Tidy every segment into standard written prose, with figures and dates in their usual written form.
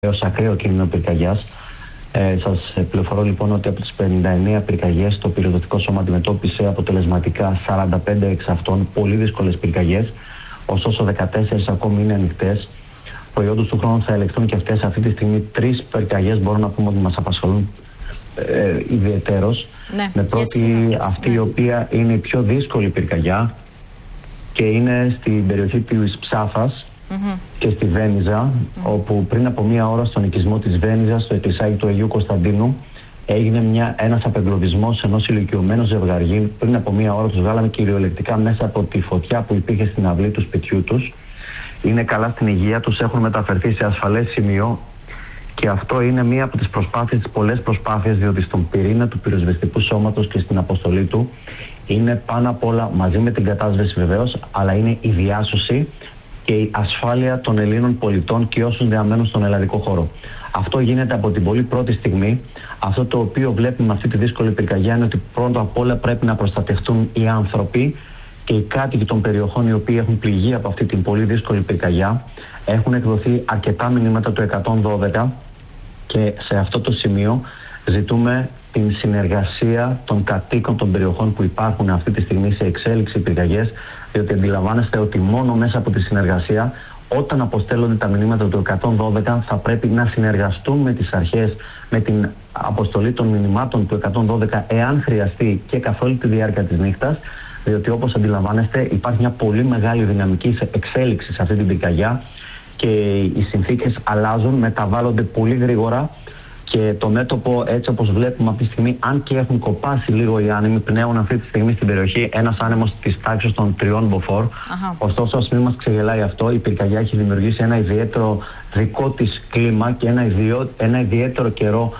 έως ακραίο κίνδυνο πυρκαγιάς. Σας πληροφορώ λοιπόν ότι από τις 59 πυρκαγιές το πυροσβεστικό σώμα αντιμετώπισε αποτελεσματικά 45 εξ αυτών πολύ δύσκολες πυρκαγιές, ωστόσο 14 ακόμη είναι ανοιχτές. Προϊόντος του χρόνου θα ελεγχθούν και αυτές. Αυτή τη στιγμή 3 πυρκαγιές μπορώ να πούμε ότι μας απασχολούν ιδιαιτέρως. Ναι, με πρώτη αυτή η οποία είναι η πιο δύσκολη πυρκαγιά και είναι στην περιοχή της Ψάφας και στη Βένιζα, όπου πριν από μία ώρα στον οικισμό της Βένιζας, στο εκκλησάκι του Αγίου Κωνσταντίνου, έγινε ένας απεγκλωβισμός ενός ηλικιωμένου ζευγαριού. Πριν από μία ώρα τους βγάλαμε κυριολεκτικά μέσα από τη φωτιά που υπήρχε στην αυλή του σπιτιού τους. Είναι καλά στην υγεία τους, έχουν μεταφερθεί σε ασφαλές σημείο και αυτό είναι μία από τις προσπάθειες, τις πολλές προσπάθειες, διότι στον πυρήνα του πυροσβεστικού σώματος και στην αποστολή του είναι πάνω απ' όλα, μαζί με την κατάσβεση βεβαίως, αλλά είναι η διάσωση και η ασφάλεια των Ελλήνων πολιτών και όσων διαμένουν στον ελλαδικό χώρο. Αυτό γίνεται από την πολύ πρώτη στιγμή. Αυτό το οποίο βλέπουμε με αυτή τη δύσκολη πυρκαγιά είναι ότι πρώτα απ' όλα πρέπει να προστατευτούν οι άνθρωποι και οι κάτοικοι των περιοχών οι οποίοι έχουν πληγεί από αυτή την πολύ δύσκολη πυρκαγιά. Έχουν εκδοθεί αρκετά μηνύματα του 112 και σε αυτό το σημείο ζητούμε την συνεργασία των κατοίκων των περιοχών που υπάρχουν αυτή τη στιγμή σε εξέλιξη πυρκαγιές, διότι αντιλαμβάνεστε ότι μόνο μέσα από τη συνεργασία, όταν αποστέλλονται τα μηνύματα του 112, θα πρέπει να συνεργαστούν με τις αρχές, με την αποστολή των μηνυμάτων του 112, εάν χρειαστεί και καθ' όλη τη διάρκεια της νύχτας, διότι όπως αντιλαμβάνεστε υπάρχει μια πολύ μεγάλη δυναμική εξέλιξη σε αυτή την πυρκαγιά και οι συνθήκες αλλάζουν, μεταβάλλονται πολύ γρήγορα. Και το μέτωπο, έτσι όπως βλέπουμε αυτή τη στιγμή, αν και έχουν κοπάσει λίγο οι άνεμοι, πνέουν αυτή τη στιγμή στην περιοχή ένας άνεμος της τάξης των 3 μποφόρ. Ωστόσο, ας μην μας ξεγελάει αυτό, η πυρκαγιά έχει δημιουργήσει ένα ιδιαίτερο δικό της κλίμα και ένα ιδιαίτερο καιρό,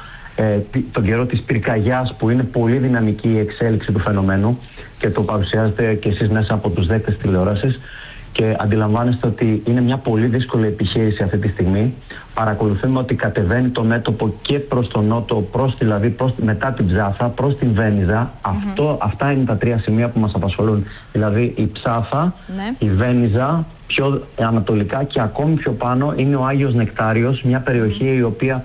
τον καιρό της πυρκαγιάς, που είναι πολύ δυναμική η εξέλιξη του φαινομένου και το παρουσιάζετε και εσείς μέσα από τους δέκτες τηλεόρασης. Και αντιλαμβάνεστε ότι είναι μια πολύ δύσκολη επιχείρηση αυτή τη στιγμή. Παρακολουθούμε ότι κατεβαίνει το μέτωπο και προς τον νότο, δηλαδή μετά την Ψάφα, προς την Βένιζα. Αυτά είναι τα 3 σημεία που μας απασχολούν. Δηλαδή η Ψάφα, η Βένιζα, πιο ανατολικά και ακόμη πιο πάνω είναι ο Άγιος Νεκτάριος, μια περιοχή η οποία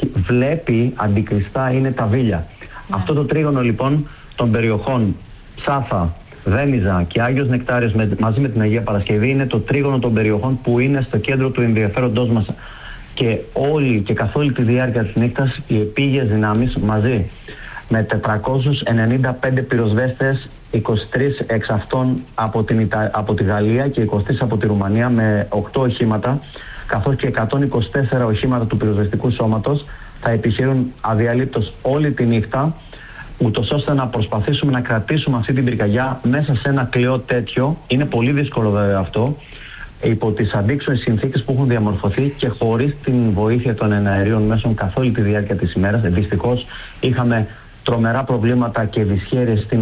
βλέπει αντικριστά, είναι τα Βίλια. Αυτό το τρίγωνο λοιπόν των περιοχών Ψάφα, Βένιζα και Άγιος Νεκτάριος μαζί με την Αγία Παρασκευή είναι το τρίγωνο των περιοχών που είναι στο κέντρο του ενδιαφέροντός μας, και όλη και καθ' όλη τη διάρκεια της νύχτας οι επίγειες δυνάμεις μαζί με 495 πυροσβέστες, 23 εξ αυτών από τη Γαλλία και 23 από τη Ρουμανία με 8 οχήματα, καθώς και 124 οχήματα του πυροσβεστικού σώματος θα επιχειρούν αδιαλείπτως όλη τη νύχτα, ούτως ώστε να προσπαθήσουμε να κρατήσουμε αυτή την πυρκαγιά μέσα σε ένα κλειό τέτοιο. Είναι πολύ δύσκολο βέβαια αυτό, υπό τις αντίξωες συνθήκες που έχουν διαμορφωθεί και χωρίς την βοήθεια των εναερίων μέσων καθ' όλη τη διάρκεια της ημέρας. Δυστυχώς είχαμε τρομερά προβλήματα και δυσχέρειες στην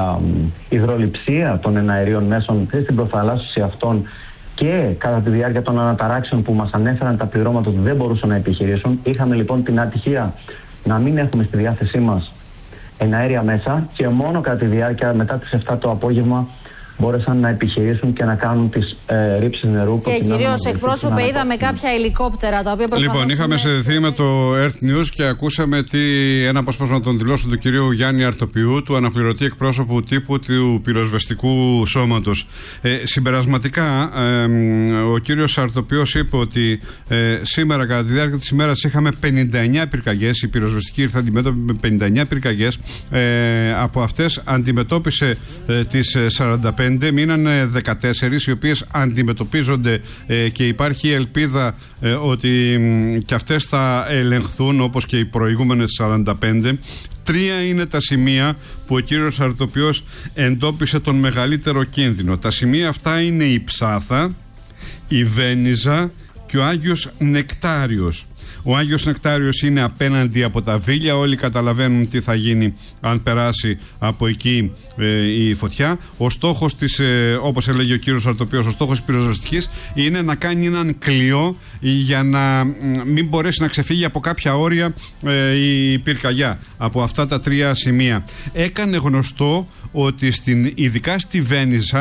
υδρολειψία των εναερίων μέσων και στην προθαλάσσιση αυτών, και κατά τη διάρκεια των αναταράξεων που μας ανέφεραν τα πληρώματα ότι δεν μπορούσαν να επιχειρήσουν. Είχαμε λοιπόν την ατυχία να μην έχουμε στη διάθεσή μας εναέρια μέσα και μόνο κατά τη διάρκεια μετά τις 7 το απόγευμα μπόρεσαν να επιχειρήσουν και να κάνουν τις ρήψεις νερού. Και κυρίως εκπρόσωπε, είδαμε κάποια ελικόπτερα τα οποία προφανώς. Λοιπόν, είχαμε συνδεθεί με το Earth News και ακούσαμε ένα απόσπασμα των δηλώσεων του κυρίου Γιάννη Αρτοπιού, του αναπληρωτή εκπρόσωπου τύπου του πυροσβεστικού σώματος. Συμπερασματικά, ο κύριος Αρτοπιός είπε ότι σήμερα κατά τη διάρκεια της ημέρας είχαμε 59 πυρκαγιές. Η πυροσβεστική ήρθε αντιμέτωπη με 59 πυρκαγιές. Από αυτές αντιμετώπισε τις 45. Μείνανε 14, οι οποίες αντιμετωπίζονται και υπάρχει ελπίδα ότι και αυτές θα ελεγχθούν όπως και οι προηγούμενες 45. 3 είναι τα σημεία που ο κύριος Αρτοπιός εντόπισε τον μεγαλύτερο κίνδυνο. Τα σημεία αυτά είναι η Ψάθα, η Βένιζα και ο Άγιος Νεκτάριος. Ο Άγιος Νεκτάριος είναι απέναντι από τα Βίλια. Όλοι καταλαβαίνουν τι θα γίνει αν περάσει από εκεί η φωτιά. Ο στόχος της, όπως έλεγε ο κύριος Αρτοπιός, ο στόχος της πυροσβεστικής είναι να κάνει έναν κλειό για να μην μπορέσει να ξεφύγει από κάποια όρια η πυρκαγιά από αυτά τα 3 σημεία. Έκανε γνωστό ότι ειδικά στη Βένιζα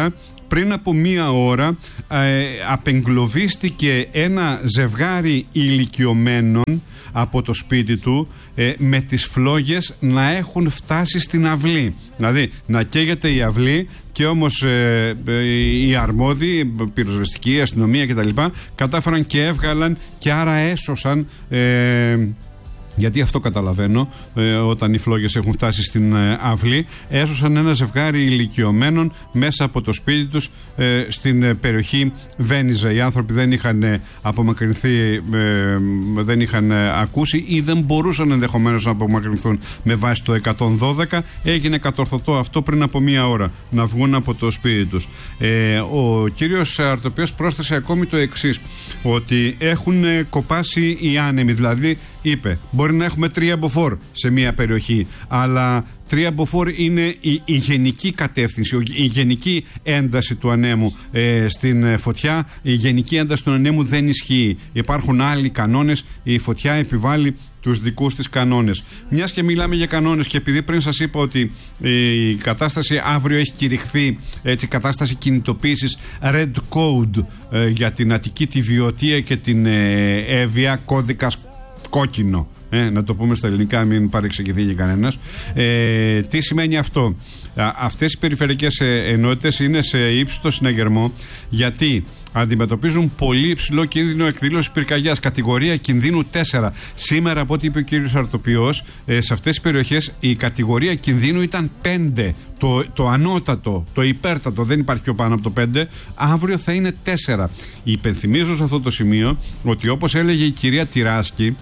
πριν από μία ώρα απεγκλωβίστηκε ένα ζευγάρι ηλικιωμένων από το σπίτι του με τις φλόγες να έχουν φτάσει στην αυλή. Δηλαδή να καίγεται η αυλή και όμως οι αρμόδιοι, πυροσβεστική, αστυνομία κτλ. Κατάφεραν και έβγαλαν και άρα έσωσαν, γιατί αυτό καταλαβαίνω, όταν οι φλόγες έχουν φτάσει στην αυλή, έσωσαν ένα ζευγάρι ηλικιωμένων μέσα από το σπίτι τους στην περιοχή Βένιζα. Οι άνθρωποι δεν είχαν απομακρυνθεί, δεν είχαν ακούσει ή δεν μπορούσαν ενδεχομένως να απομακρυνθούν με βάση το 112. Έγινε κατορθωτό αυτό πριν από μία ώρα, να βγουν από το σπίτι τους. Ο κύριος Αρτοπιός πρόσθεσε ακόμη το εξής, ότι έχουν κοπάσει οι άνεμοι, δηλαδή είπε μπορεί να έχουμε 3 μποφόρ σε μια περιοχή, αλλά 3 μποφόρ είναι η γενική κατεύθυνση, η γενική ένταση του ανέμου στην φωτιά. Η γενική ένταση του ανέμου δεν ισχύει. Υπάρχουν άλλοι κανόνες, η φωτιά επιβάλλει τους δικούς της κανόνες. Μιας και μιλάμε για κανόνες και επειδή πριν σας είπα ότι η κατάσταση αύριο έχει κηρυχθεί, έτσι, κατάσταση κινητοποίησης Red Code για την Αττική, τη Βιωτία και την Εύβοια, κώδικας κόκκινο, να το πούμε στα ελληνικά, μην παρεξηγηθεί και κανένας. Τι σημαίνει αυτό? Αυτές οι περιφερειακές ενότητες είναι σε ύψιστο συναγερμό, γιατί αντιμετωπίζουν πολύ υψηλό κίνδυνο εκδήλωσης πυρκαγιάς, κατηγορία κινδύνου 4. Σήμερα, από ό,τι είπε ο κύριος Αρτοπιός, σε αυτές τις περιοχές η κατηγορία κινδύνου ήταν 5. Το ανώτατο, το υπέρτατο, δεν υπάρχει πιο πάνω από το 5. Αύριο θα είναι 4. Υπενθυμίζω σε αυτό το σημείο ότι, όπως έλεγε η κυρία Τυράσκη,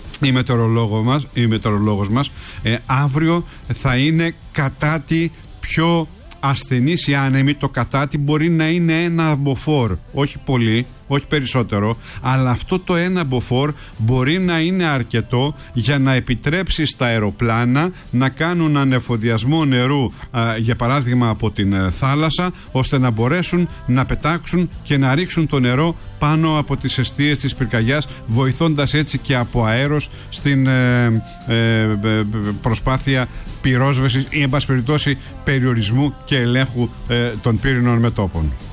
η μετεωρολόγος μας, αύριο θα είναι κατάτι πιο ασθενείς οι άνεμοι. Το κατάτι μπορεί να είναι 1 μποφόρ, όχι πολύ, όχι περισσότερο, αλλά αυτό το 1 μποφόρ μπορεί να είναι αρκετό για να επιτρέψει στα αεροπλάνα να κάνουν ανεφοδιασμό νερού, για παράδειγμα από την θάλασσα, ώστε να μπορέσουν να πετάξουν και να ρίξουν το νερό πάνω από τις εστίες της πυρκαγιάς, βοηθώντας έτσι και από αέρος στην προσπάθεια πυρόσβεσης ή, εν πάση περιπτώσει, περιορισμού και ελέγχου των πύρινων μετώπων.